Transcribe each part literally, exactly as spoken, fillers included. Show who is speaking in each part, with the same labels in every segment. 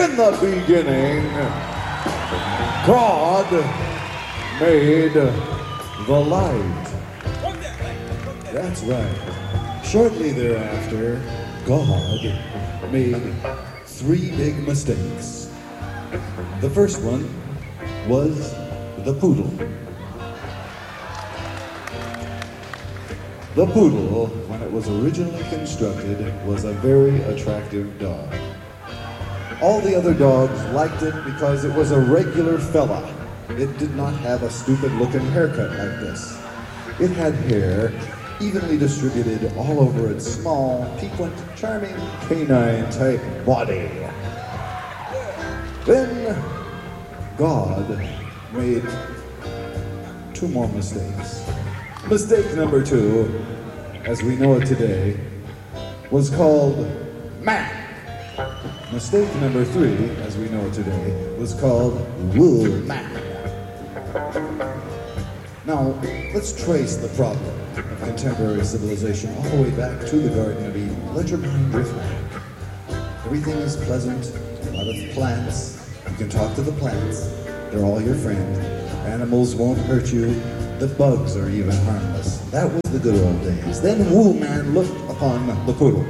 Speaker 1: In the beginning, God made the light. That's right. Shortly thereafter, God made three big mistakes. The first one was the poodle. The poodle, when it was originally constructed, was a very attractive dog. All the other dogs liked it because it was a regular fella. It did not have a stupid-looking haircut like this. It had hair evenly distributed all over its small, piquant, charming, canine-type body. Then God made two more mistakes. Mistake number two, as we know it today, was called man. Mistake number three, as we know it today, was called woman. Now, let's trace the problem of contemporary civilization all the way back to the Garden of Eden. Let your mind drift back. Everything is pleasant, a lot of plants. You can talk to the plants. They're all your friend. Animals won't hurt you. The bugs are even harmless. That was the good old days. Then Woo Man looked upon the poodle.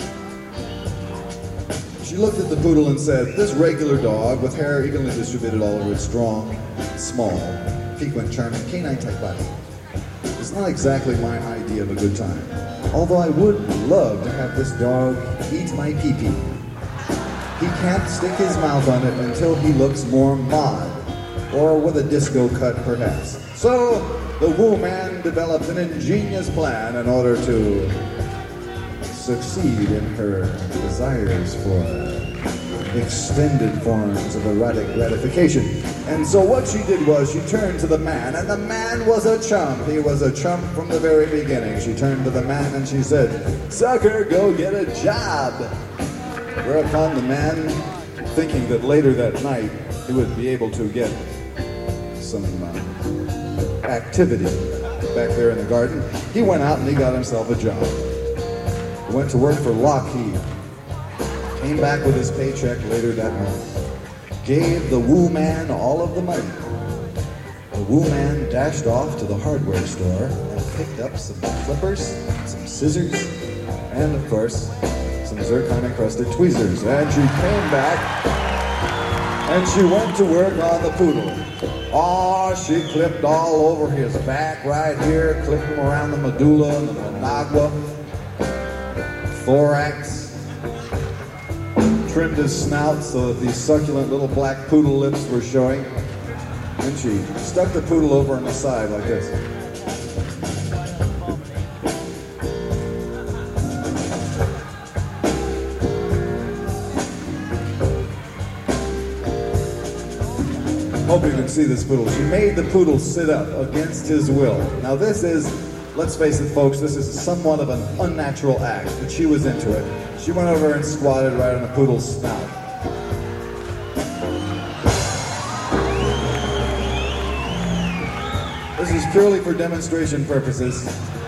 Speaker 1: She looked at the poodle and said, this regular dog with hair evenly distributed all over its strong, small, piquant, charming, canine-type body is not exactly my idea of a good time. Although I would love to have this dog eat my pee-pee. He can't stick his mouth on it until he looks more mod, or with a disco cut perhaps. So the Woo Man developed an ingenious plan in order to succeed in her desires for extended forms of erotic gratification. And so what she did was she turned to the man, and the man was a chump. He was a chump from the very beginning. She turned to the man and she said, sucker, go get a job. Whereupon the man, thinking that later that night he would be able to get some uh, activity back there in the garden, he went out and he got himself a job. He went to work for Lockheed. Came back with his paycheck later that month. Gave the Woo Man all of the money. The Woo Man dashed off to the hardware store and picked up some clippers, some scissors, and of course, some zircon-encrusted tweezers. And she came back and she went to work on the poodle. Oh, she clipped all over his back right here, clipped him around the medulla and the managua, thorax, trimmed his snout so that these succulent little black poodle lips were showing. And she stuck the poodle over on the side like this. Hope you can see this poodle. She made the poodle sit up against his will. Now this is, let's face it folks, this is somewhat of an unnatural act, but she was into it. She went over and squatted right on the poodle's snout. This is purely for demonstration purposes.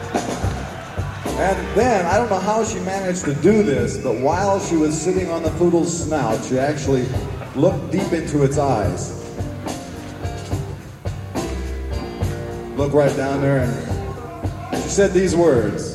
Speaker 1: And then, I don't know how she managed to do this, but while she was sitting on the poodle's snout, she actually looked deep into its eyes. Looked right down there and she said these words.